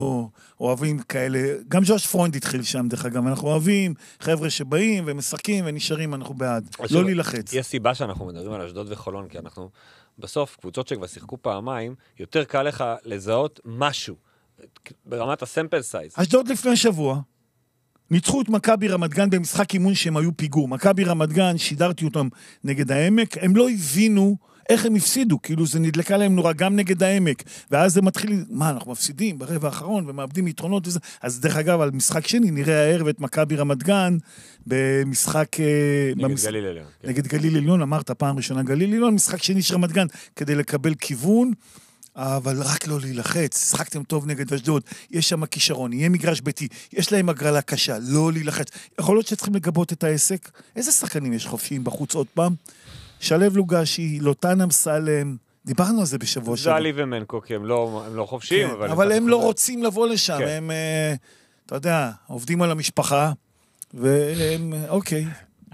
אוהבים כאלה, גם ג'וש פרוינד התחיל שם דרך אגב, אנחנו אוהבים חבר'ה שבאים ומשחקים ונשארים, אנחנו בעד, לא להילחץ. יש סיבה שאנחנו מדברים על אשדוד וחולון, כי אנחנו בסוף, קבוצות שכבר שיחקו פעמיים, יותר קל לך לזהות משהו, ברמת הסמפל סייז. אשדוד לפני שבוע, ניצחו את מכבי רמת גן במשחק אימון שהם היו פיגור. מכבי רמת גן, שידרתי אותם נגד העמק, הם לא הבינו איך הם הפסידו, כאילו זה נדלקה להם נורא גם נגד העמק, ואז זה מתחיל, מה, אנחנו מפסידים ברבע האחרון ומאבדים יתרונות וזה, אז דרך אגב, על משחק שני, נראה הערב את מכבי רמת גן, במשחק... גליל עליון. נגד גליל עליון, אמרת פעם ראשונה גליל עליון, משחק שני של רמת גן, כדי לקבל כיוון, אבל רק לא להילחץ, שחקתם טוב נגד אשדוד, יש שם כישרון, יהיה מגרש ביתי, יש להם הגרלה קשה, לא להילחץ. יכול להיות שצריכים לגבות את העסק? איזה שחקנים יש חופשיים בחוץ עוד פעם? שלב לוגשי, לוטן אמסלם, דיברנו על זה בשבוע שבוע. זלי ומנקו, כי הם לא חופשיים, אבל הם לא רוצים לבוא לשם, הם, אתה יודע, עובדים על המשפחה, והם, אוקיי.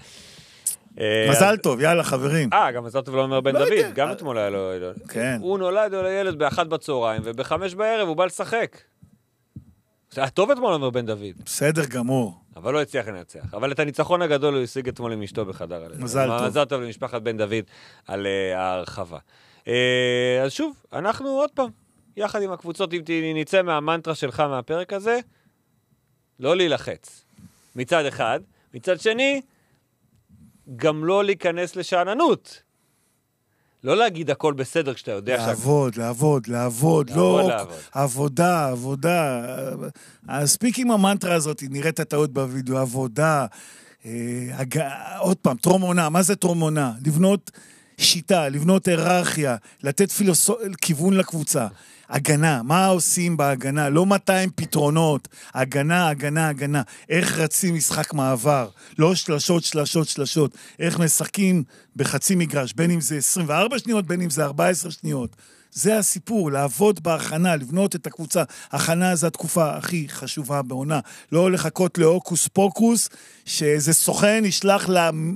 מזל טוב, יאללה חברים. גם מזל טוב לא אומר בן דוד, גם אתמול היה לו, הוא נולד לילד ב1 בצהריים, וב5 בערב הוא בא לשחק. זה היה טוב אתמול אומר בן דוד. בסדר גמור. אבל לא הצליח לנצח. אבל את הניצחון הגדול הוא השיג אתמול עם אשתו בחדר הלילה. מזל טוב. מזל טוב למשפחת בן דוד על ההרחבה. אז שוב, אנחנו עוד פעם, יחד עם הקבוצות, אם נצא מהמנטרה שלך מהפרק הזה, לא להילחץ. מצד אחד. מצד שני, גם לא להיכנס לשעננות. לא להגיד הכל בסדר כשאתה יודע לעבוד, לא, עבודה. הספיק עם המנטרה הזאת, נראית הטעות בווידאו, עבודה, עוד פעם, טרום-עונה, מה זה טרום-עונה? לבנות שיטה, לבנות היררכיה, לתת כיוון לקבוצה. הגנה, מה עושים בהגנה? לא 200 פתרונות, הגנה. איך רצים משחק מעבר? לא שלשות. איך משחקים בחצי מגרש, בין אם זה 24 שניות, בין אם זה 14 שניות. זה הסיפור, לעבוד בהכנה, לבנות את הקבוצה. הכנה זה התקופה הכי חשובה בעונה. לא לחכות לאוקוס פוקוס, שאיזה סוכן ישלח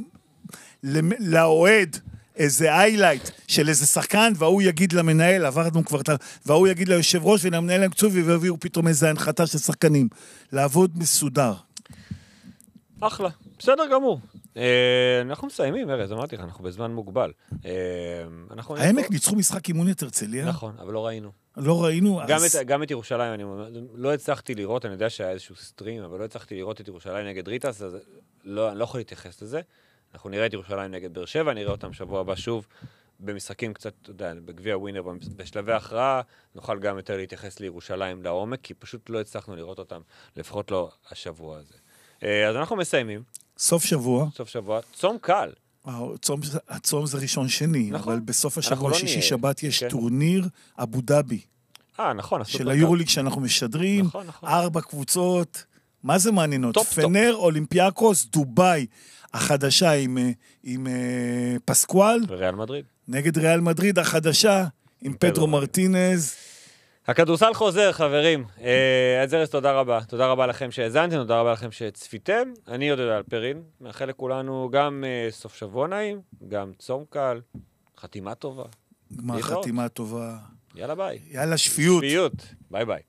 לאוהד, איזה איילייט של איזה שחקן, והוא יגיד למנהל, עברנו כבר, והוא יגיד ליושב ראש ולמנהל המקצועי, ויביאו פתאום איזה הנחתה של שחקנים. לעבוד מסודר. אחלה, בסדר גמור. אנחנו מסיימים, ארז, אמרתי לך, אנחנו בזמן מוגבל. העמק ניצחו משחק אימון את הרצליה. נכון, אבל לא ראינו. לא ראינו. גם את ירושלים, אני לא הצלחתי לראות, אני יודע שהיה איזשהו סטרים, אבל לא הצלחתי לראות את ירושלים נגד ריטס, אז אני לא יכול להתייחס לזה. אנחנו נראה את ירושלים נגד באר שבע, נראה אותם שבוע הבא שוב במשחקים קצת, אתה יודע, בגביע ווינר, בשלבי הכרעה, נוכל גם יותר להתייחס לירושלים לעומק, כי פשוט לא הצלחנו לראות אותם, לפחות לא השבוע הזה. אז אנחנו מסיימים. סוף שבוע. צום קל. הצום זה ראשון שני, נכון. אבל בסוף השבוע שישי שבת יש טורניר אבו דאבי. נכון. של היורוליג שאנחנו משדרים. נכון. 4 קבוצות. מה זה מעניינות? טופ. פנר, אולימפיאקוס, דוביי. החדשה עם פסקואל. וריאל מדריד. נגד ריאל מדריד החדשה, עם פדרו מרטינז. הכדורסל חוזר, חברים. אז ארז, תודה רבה. תודה רבה לכם שהאזנתם, תודה רבה לכם שצפיתם. אני יודע על פרין. מאחל לכולנו גם סוף שבוע נעים, גם צום קל, חתימה טובה. גמר חתימה טובה. יאללה ביי. יאללה שפיות. ביי ביי.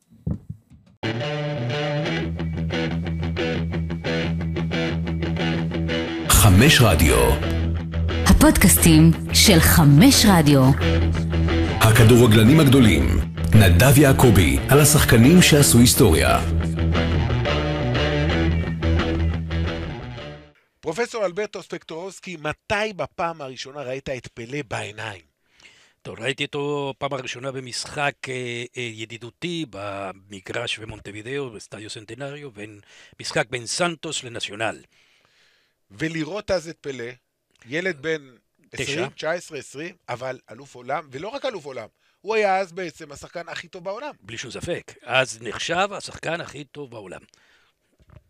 5 רדיו. הפודקאסטים של 5 רדיו. הכדורגלנים הגדולים. נדב יעקבי על השחקנים שעשו היסטוריה. פרופסור אלברטו ספקטורובסקי, מתי בפעם הראשונה ראית את פלה בעיניים? טוב, ראיתי אותו פעם הראשונה במשחק ידידותי במגרש במונטווידאו, בסטדיו סנטנריו, משחק בין סנטוס לנציונל. ולראות אז את פלה, ילד בן 20, 19, 20, אבל אלוף עולם, ולא רק אלוף עולם, הוא היה אז בעצם השחקן הכי טוב בעולם. בלי שום ספק. אז נחשב השחקן הכי טוב בעולם.